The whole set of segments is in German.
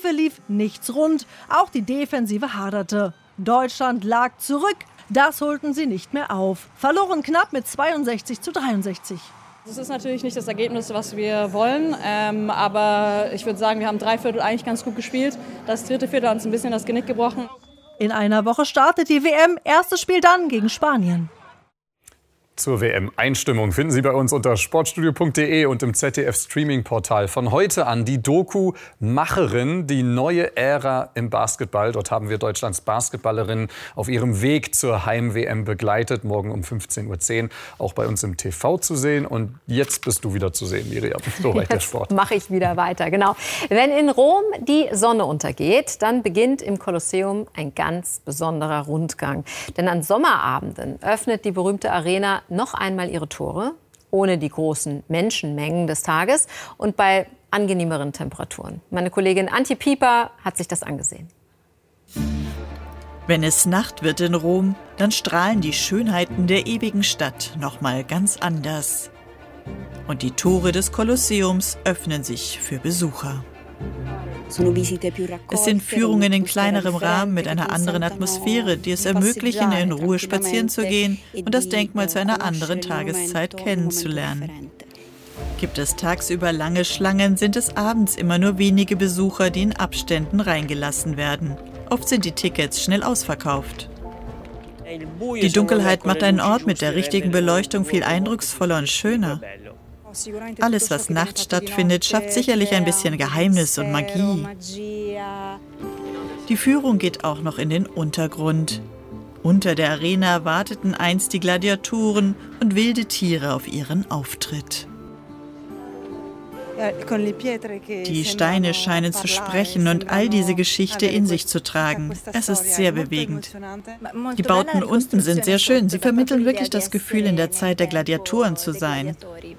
Offensive lief nichts rund, auch die Defensive haderte. Deutschland lag zurück, das holten sie nicht mehr auf. Verloren knapp mit 62:63. Das ist natürlich nicht das Ergebnis, was wir wollen, aber ich würde sagen, wir haben 3/4 eigentlich ganz gut gespielt. Das 3. Viertel hat uns ein bisschen das Genick gebrochen. In einer Woche startet die WM, erstes Spiel dann gegen Spanien. Zur WM-Einstimmung finden Sie bei uns unter sportstudio.de und im ZDF-Streaming-Portal. Von heute an die Doku Macherin, die neue Ära im Basketball. Dort haben wir Deutschlands Basketballerinnen auf ihrem Weg zur Heim-WM begleitet. Morgen um 15:10 Uhr auch bei uns im TV zu sehen. Und jetzt bist du wieder zu sehen, Miriam. Soweit der Sport. Jetzt mache ich wieder weiter, genau. Wenn in Rom die Sonne untergeht, dann beginnt im Kolosseum ein ganz besonderer Rundgang. Denn an Sommerabenden öffnet die berühmte Arena noch einmal ihre Tore, ohne die großen Menschenmengen des Tages und bei angenehmeren Temperaturen. Meine Kollegin Antje Pieper hat sich das angesehen. Wenn es Nacht wird in Rom, dann strahlen die Schönheiten der ewigen Stadt noch mal ganz anders. Und die Tore des Kolosseums öffnen sich für Besucher. Es sind Führungen in kleinerem Rahmen mit einer anderen Atmosphäre, die es ermöglichen, in Ruhe spazieren zu gehen und das Denkmal zu einer anderen Tageszeit kennenzulernen. Gibt es tagsüber lange Schlangen, sind es abends immer nur wenige Besucher, die in Abständen reingelassen werden. Oft sind die Tickets schnell ausverkauft. Die Dunkelheit macht einen Ort mit der richtigen Beleuchtung viel eindrucksvoller und schöner. Alles, was nachts stattfindet, schafft sicherlich ein bisschen Geheimnis und Magie. Die Führung geht auch noch in den Untergrund. Unter der Arena warteten einst die Gladiatoren und wilde Tiere auf ihren Auftritt. Die Steine scheinen zu sprechen und all diese Geschichte in sich zu tragen. Es ist sehr bewegend. Die Bauten unten sind sehr schön. Sie vermitteln wirklich das Gefühl, in der Zeit der Gladiatoren zu sein.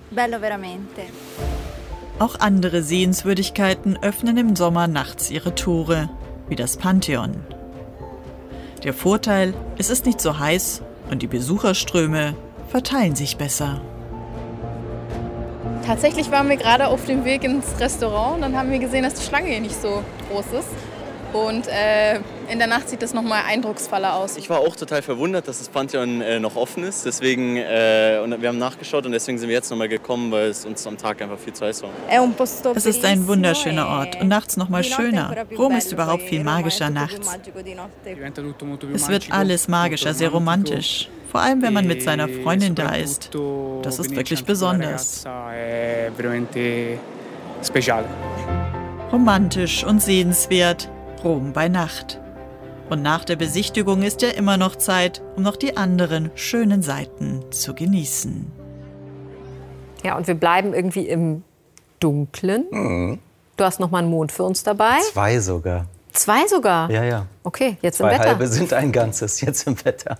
Auch andere Sehenswürdigkeiten öffnen im Sommer nachts ihre Tore, wie das Pantheon. Der Vorteil, es ist nicht so heiß und die Besucherströme verteilen sich besser. Tatsächlich waren wir gerade auf dem Weg ins Restaurant und dann haben wir gesehen, dass die Schlange hier nicht so groß ist. Und in der Nacht sieht das noch mal eindrucksvoller aus. Ich war auch total verwundert, dass das Pantheon noch offen ist. Deswegen, und wir haben nachgeschaut und deswegen sind wir jetzt noch mal gekommen, weil es uns am Tag einfach viel zu heiß war. Es ist ein wunderschöner Ort und nachts noch mal schöner. Rom ist überhaupt viel magischer nachts. Es wird alles magischer, sehr romantisch. Vor allem, wenn man mit seiner Freundin da ist. Das ist wirklich besonders. Romantisch und sehenswert. Rom bei Nacht. Und nach der Besichtigung ist ja immer noch Zeit, um noch die anderen schönen Seiten zu genießen. Ja, und wir bleiben irgendwie im Dunklen. Mhm. Du hast noch mal einen Mond für uns dabei. 2 sogar. 2 sogar? Ja, ja. Okay, jetzt 2 im Wetter. halbe sind ein Ganzes, jetzt im Wetter.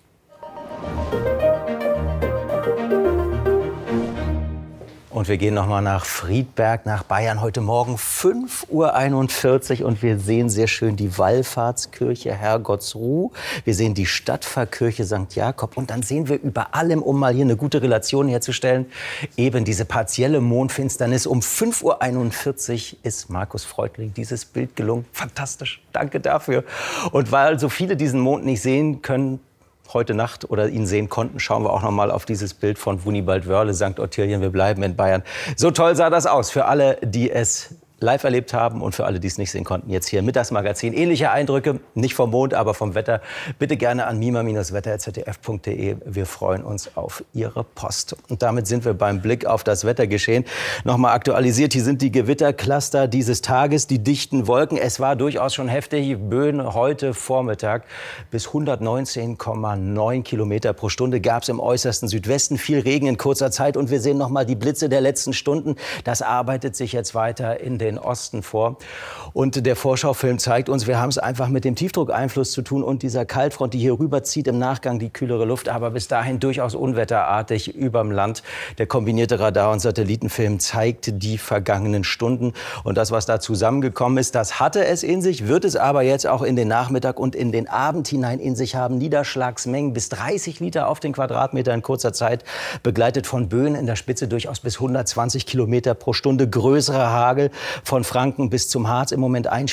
Und wir gehen noch mal nach Friedberg, nach Bayern. Heute Morgen 5:41 Uhr und wir sehen sehr schön die Wallfahrtskirche Herrgottsruh. Wir sehen die Stadtpfarrkirche St. Jakob und dann sehen wir über allem, um mal hier eine gute Relation herzustellen, eben diese partielle Mondfinsternis. Um 5:41 Uhr ist Markus Freudling dieses Bild gelungen. Fantastisch, danke dafür. Und weil so viele diesen Mond nicht sehen können, heute Nacht oder ihn sehen konnten, schauen wir auch noch mal auf dieses Bild von Wunibald Wörle, St. Ottilien. Wir bleiben in Bayern. So toll sah das aus für alle, die es live erlebt haben und für alle, die es nicht sehen konnten. Jetzt hier im Mittagsmagazin. Ähnliche Eindrücke, nicht vom Mond, aber vom Wetter. Bitte gerne an mima-wetter@zdf.de. Wir freuen uns auf Ihre Post. Und damit sind wir beim Blick auf das Wettergeschehen. Nochmal aktualisiert, hier sind die Gewittercluster dieses Tages, die dichten Wolken. Es war durchaus schon heftig. Böen heute Vormittag bis 119,9 Kilometer pro Stunde gab es im äußersten Südwesten. Viel Regen in kurzer Zeit. Und wir sehen nochmal die Blitze der letzten Stunden. Das arbeitet sich jetzt weiter in den Osten vor. Und der Vorschaufilm zeigt uns, wir haben es einfach mit dem Tiefdruckeinfluss zu tun und dieser Kaltfront, die hier rüberzieht, im Nachgang die kühlere Luft, aber bis dahin durchaus unwetterartig überm Land. Der kombinierte Radar- und Satellitenfilm zeigt die vergangenen Stunden und das, was da zusammengekommen ist, das hatte es in sich, wird es aber jetzt auch in den Nachmittag und in den Abend hinein in sich haben. Niederschlagsmengen bis 30 Liter auf den Quadratmeter in kurzer Zeit, begleitet von Böen in der Spitze durchaus bis 120 Kilometer pro Stunde, größerer Hagel von Franken bis zum Harz im Moment